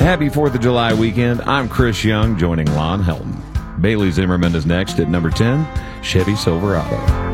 Happy 4th of July weekend. I'm Chris Young, joining Lon Helton. Bailey Zimmerman is next at number 10, Chevy Silverado.